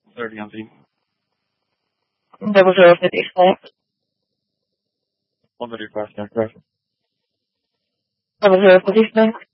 30 aan 10. Double zero 56. 135, yeah, correct. Double zero 56.